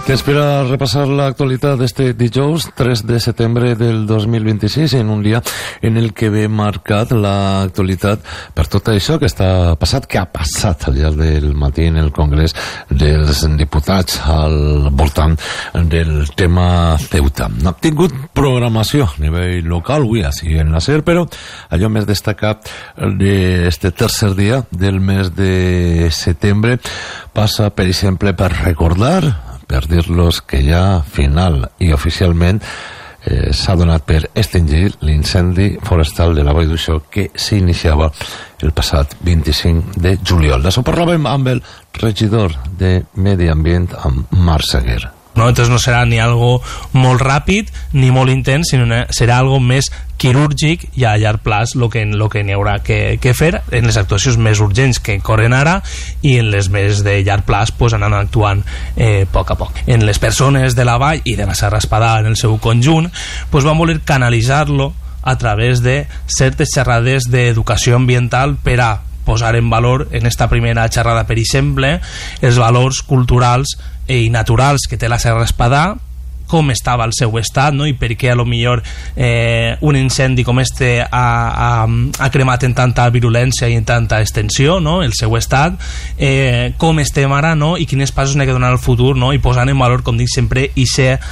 Temps per a repassar l'actualitat d'este dijous 3 de setembre del 2026, en un dia en el que ve marcat l'actualitat per tot això que està passat, que ha passat al llarg del matí en el Congrés dels Diputats al voltant del tema Ceuta. No ha tingut programació a nivell local avui, així en la SER, però allò més destacat d'este tercer dia del mes de setembre passa, per exemple, per recordar, per dir-los que ja final i oficialment s'ha donat per extingir l'incendi forestal de la Vall d'Uixó que s'iniciava el passat 25 de juliol. D'això parlàvem amb el regidor de Medi Ambient, amb Marc Seguer. ¿No? Entonces no serà ni algo molt ràpid ni molt intens, sinó serà algo més quirúrgic i a llarg plaç lo que n'hi haurà que fer en les actuacions més urgents que corren ara i en les més de llarg plaç pues, anant actuant a poc a poc. En les persones de la vall i de la Serra Espadà en el seu conjunt pues, van voler canalitzar-lo a través de certes xerrades d'educació ambiental per a posar en valor en esta primera xerrada, per exemple, els valors culturals i naturals que té la Serra Espadà, com estava el seu estat, no? I per què a lo millor un incendi com este ha cremat en tanta virulència i en tanta extensió, no? El seu estat, com estem ara, no? I quines passos n'hi ha que donar al futur, no? I posant en valor, com dic sempre, ixe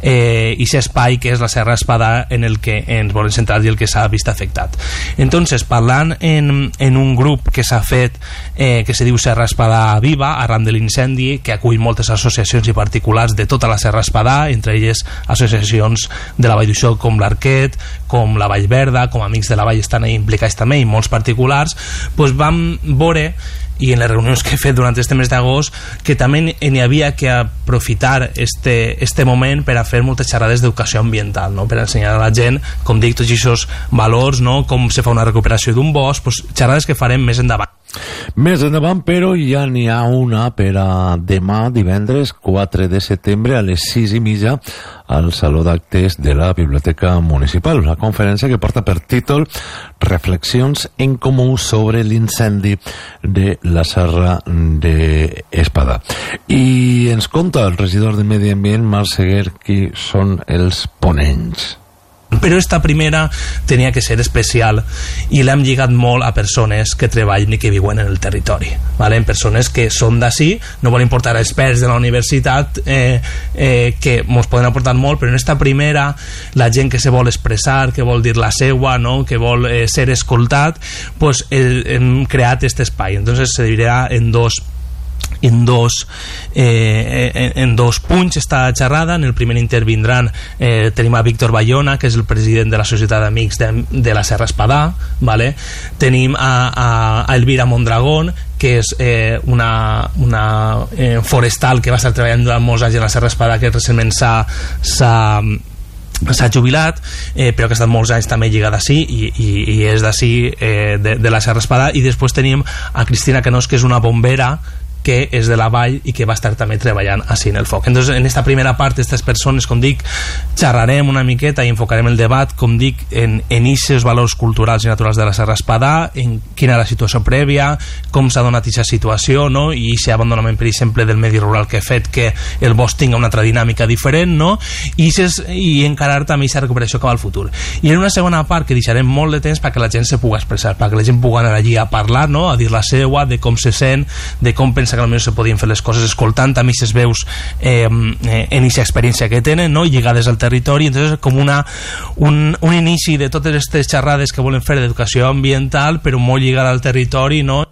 espai que és la Serra Espadà en el que ens volen centrar i el que s'ha vist afectat. Entonces, parlant en un grup que s'ha fet que se diu Serra Espadà Viva, arran de l'incendi, que acull moltes associacions i particulars de tota la Serra Espadà, entre elles associacions de la Vall d'Uixó com l'Arquet, com la Vall Verda, com Amics de la Vall estan ahí implicats també, i molts particulars, pues vam veure, i en les reunions que he fet durant este mes d'agost, que també n'hi havia que aprofitar este moment per a fer moltes xerrades d'educació ambiental, no? Per a ensenyar a la gent, com dic, tots aquests valors, no? Com se fa una recuperació d'un bosc, pues, xerrades que farem més endavant. Més endavant, però ja n'hi ha una per a demà, divendres 4 de setembre a les 6:30 al Saló d'Actes de la Biblioteca Municipal, una conferència que porta per títol Reflexions en comú sobre l'incendi de la Serra d'Espadà. I ens conta el regidor de Medi Ambient, Marc Seguer, qui són els ponents. Però esta primera tenia que ser especial i l'hem lligat molt a persones que treballen i que viuen en el territori, ¿vale? En persones que són d'ací, no volen portar experts de la universitat que ens poden aportar molt, però en esta primera la gent que se vol expressar, que vol dir la seua, no? Que vol ser escoltat, pues hem creat aquest espai. Entonces se dividirà en dos punts esta xerrada. En el primer intervindran tenim a Víctor Bayona, que és el president de la Societat d'Amics de la Serra Espadà, ¿vale? Tenim a Elvira Mondragón, que és una forestal que va estar treballant durant molts anys en la Serra Espadà, que recentment s'ha jubilat, però que ha estat molts anys també lligada d'ací i és d'ací, de la Serra Espadà. I després tenim a Cristina Canós, que és una bombera que és de la vall i que va estar també treballant així en el foc. Entonces, en esta primera part, aquestes persones, com dic, xerrarem una miqueta i enfocarem el debat, com dic, en aquests valors culturals i naturals de la Serra Espadà, en quina era la situació prèvia, com s'ha donat aquesta situació, no? I aquest abandonament, per exemple, del medi rural que ha fet que el bosc tingui una altra dinàmica diferent, no? I encarar també aquesta recuperació cap al futur. I en una segona part, que deixarem molt de temps perquè la gent se pugui expressar, perquè la gent pugui anar allí a parlar, no? A dir la seua, de com se sent, de com pensa que potser se podien fer les coses, escoltant també aquestes veus en aquesta experiència que tenen, no? Lligades al territori. Entonces, com un inici de totes aquestes xerrades que volen fer d'educació ambiental, però molt lligada al territori, no?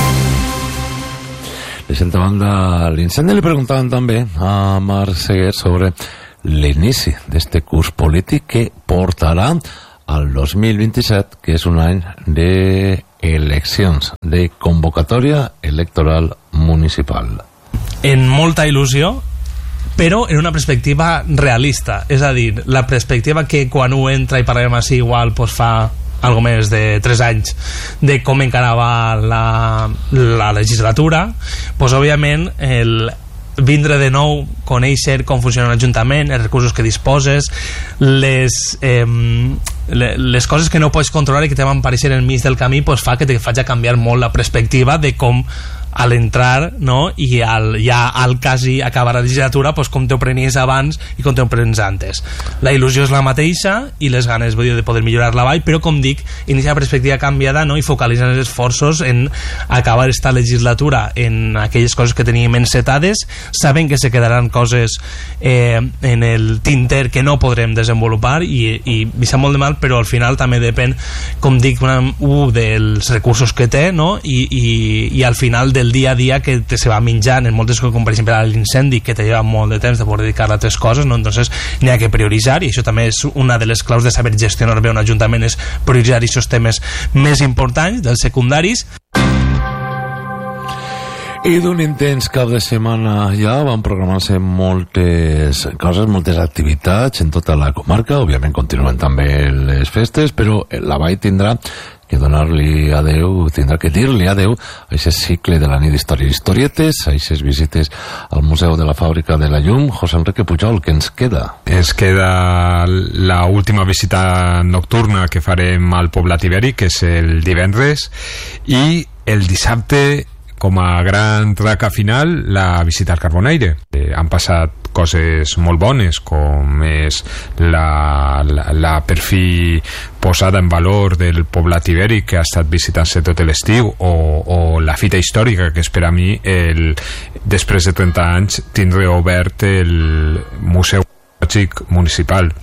Les sentaven de l'incendi, li preguntaven també a Marc Seguer sobre l'inici d'este curs polític que portarà al 2027, que és un any d'eleccions, de convocatòria electoral municipal. En molta il·lusió, però en una perspectiva realista, és a dir, la perspectiva que quan ho entra i parlem així igual pues fa algo més de 3 anys de com encarava la legislatura, pues òbviament vindre de nou, conèixer com funciona l'Ajuntament, els recursos que disposes, les coses que no pots controlar i que te van aparèixer enmig del camí, pues fa que te faci canviar molt la perspectiva de com a l'entrar, no? I ja al quasi acabar la legislatura, pues, com t'ho prenies abans i com t'ho prens antes. La il·lusió és la mateixa i les ganes de poder millorar la vall, però com dic, inicia la perspectiva canviada, no? I focalitzant els esforços en acabar esta legislatura en aquelles coses que teníem encetades, sabent que se quedaran coses en el tinter que no podrem desenvolupar i em sap molt de mal, però al final també depèn, com dic, dels recursos que té, no? I al final del dia a dia que se va menjant en moltes coses, com per exemple l'incendi, que te lleva molt de temps de poder dedicar a altres coses, no? Entonces n'hi ha que prioritzar, i això també és una de les claus de saber gestionar bé un ajuntament, és prioritzar aquests temes més importants dels secundaris. I d'un intens cap de setmana ja van programar-se moltes coses, moltes activitats en tota la comarca. Òbviament continuen també les festes, però la vall tindrà que donar-li adeu, tindrà que dir-li adeu a aquest cicle de la nit d'història i historietes, a aquestes visites al Museu de la Fàbrica de la Llum. José Enrique Pujol, què ens queda? Ens queda la última visita nocturna que farem al Poblat Ibèric, que és el divendres, i el dissabte, com a gran traca final, la visita al Carbonaire. Han passat coses molt bones, com és la per fi posada en valor del Poblat Ibèric, que ha estat visitant-se tot l'estiu, o la fita històrica, que és per a mi, després de 30 anys, tindre obert el Museu Arqueològic Municipal.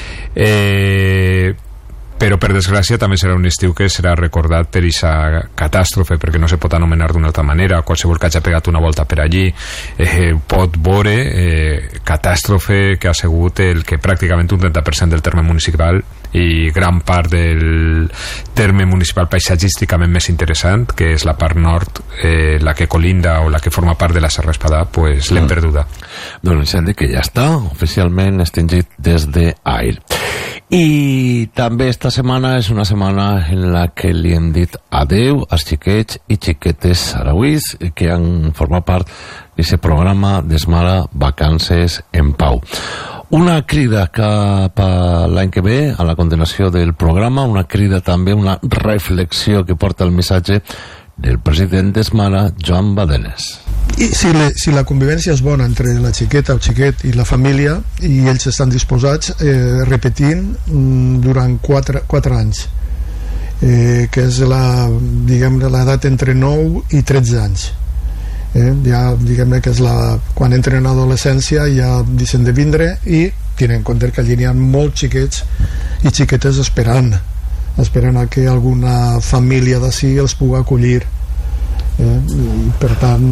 Però per desgràcia també serà un estiu que serà recordat per aquesta catàstrofe, perquè no se pot anomenar d'una altra manera. Qualsevol que hagi pegat una volta per allí pot veure catàstrofe que ha sigut el que pràcticament un 30% del terme municipal i gran part del terme municipal paisatgísticament més interessant, que és la part nord, la que colinda o la que forma part de la Serra Espadà, pues l'hem perduda. D'un incendi que ja està oficialment extingit des d'ahir. I també esta setmana és una setmana en la que li hem dit adeu als xiquets i xiquetes sarauís que han format part d'aquest programa d'Esmara Vacances en Pau. Una crida cap a l'any que ve, a la continuació del programa, una crida també, una reflexió que porta el missatge del president d'Esmara, Joan Badenes. I si la convivència és bona entre la xiqueta o xiquet i la família, i ells estan disposats, repetint durant 4 anys, que és l'edat entre 9 i 13 anys. Ja diguem-ne que és quan entren a l'adolescència ja deixen de vindre, i tenen en compte que allí hi ha molts xiquets i xiquetes esperant a que alguna família d'ací els pugui acollir. Per tant,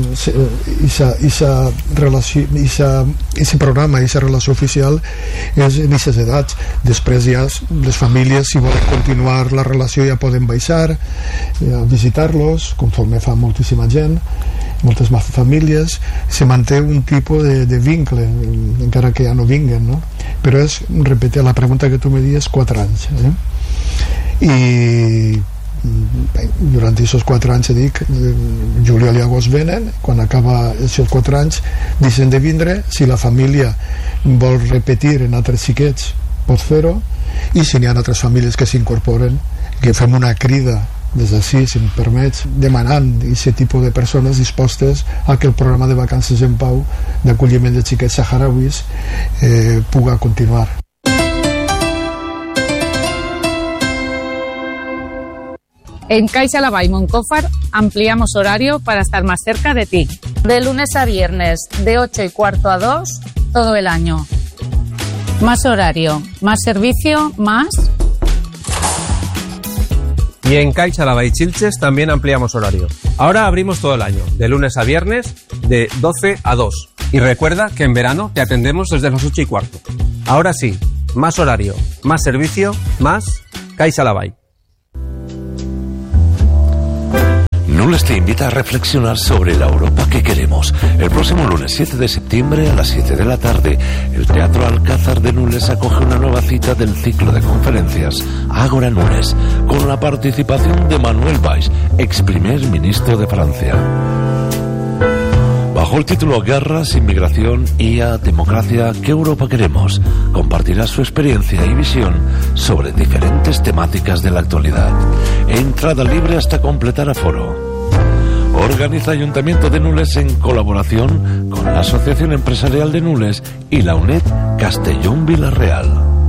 aquest programa, aquesta relació oficial és en aquestes edats. Després ja les famílies, si volen continuar la relació, ja poden baixar a visitar-los, conforme fa moltíssima gent, moltes famílies. Se manté un tipus de vincle, encara que ja no vinguen, no? Però és, repetir, la pregunta que tu me dius, 4 anys. I durant aquests 4 anys, juliol i agost venen, quan acaba els 4 anys deixen de vindre. Si la família vol repetir en altres xiquets, pot fer-ho, i si n'hi ha altres famílies que s'incorporen, que fem una crida des d'ací, si em permets, demanant aquest tipus de persones dispostes a que el programa de Vacances en Pau d'acolliment de xiquets saharauis pugui continuar. En Caixa Lavall Moncófar ampliamos horario para estar más cerca de ti. De lunes a viernes, de 8:15 a 2, todo el año. Más horario, más servicio, más... Y en Caixa Lavall Chilches también ampliamos horario. Ahora abrimos todo el año, de lunes a viernes, de 12 a 2. Y recuerda que en verano te atendemos desde las 8:15. Ahora sí, más horario, más servicio, más Caixa Lavall. Nules te invita a reflexionar sobre la Europa que queremos. El próximo lunes 7 de septiembre a las 7 de la tarde, el Teatro Alcázar de Nules acoge una nueva cita del ciclo de conferencias Ágora Nules, con la participación de Manuel Valls, ex primer ministro de Francia. Bajo el título Guerras, Inmigración y a Democracia, ¿qué Europa queremos?, compartirá su experiencia y visión sobre diferentes temáticas de la actualidad. Entrada libre hasta completar aforo. organiza Ayuntamiento de Nules en colaboración con la Asociación Empresarial de Nules y la UNED Castellón Villarreal.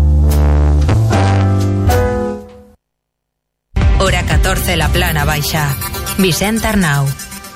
Hora 14, la Plana Baixa. Vicent Arnau.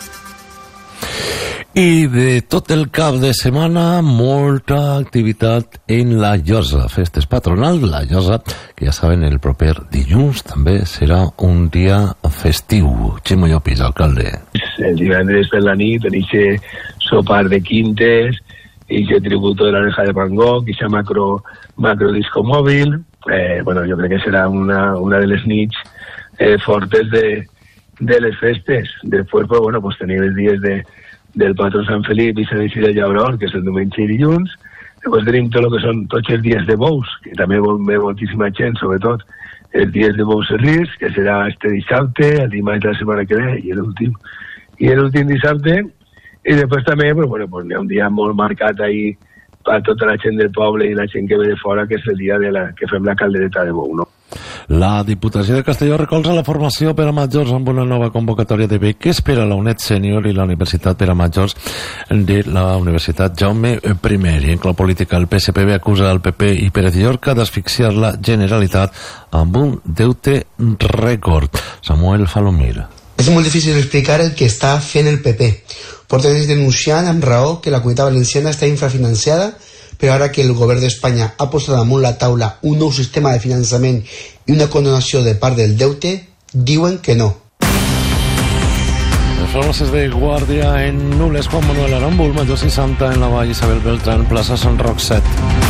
I de tot el cap de setmana, molta activitat en la Llosa, festes patronals de la Llosa, que ja saben, el proper dilluns també serà un dia festiu. Ximo Llopis, alcalde. El divendres per la nit, en aquest sopar de quintes, i que tributo de l'Oreja de Van Gogh, i aquest macro disco mòbil, bueno, jo crec que serà una de les nits fortes de les festes. Després, pues, bueno, pues tenim els dies del patró Sant Felip i Sant Isidre Llaurol, que és el diumenge i dilluns. Després tenim tot el que són tots els dies de bous, que també ve moltíssima gent, sobretot els dies de bous i rius, que serà este dissabte, el dimarts de la setmana que ve, i l'últim dissabte. I després també, pues, bueno, pues, hi ha un dia molt marcat ahí per tota la gent del poble i la gent que ve de fora, que és el dia que fem la caldereta de bou, no? La Diputació de Castelló recolza la formació per a majors amb una nova convocatòria de beques per a la UNED Sènior i la Universitat per a Majors de la Universitat Jaume I. En la política, el PSPB acusa el PP i Pérez Llorca d'asfixiar la Generalitat amb un deute rècord. Samuel Falomir. És molt difícil explicar el que està fent el PP. Porta anys denunciant amb raó que la Comunitat Valenciana està infrafinanciada, però ara que el govern d'Espanya ha posat damunt la taula un nou sistema de finançament i una condonació de part del deute, diuen que no. Les farmàcies de guàrdia en Nules, Juan Manuel Arambul, Major 60 en la Vall, Isabel Beltrán, plaça Sant Roc 7.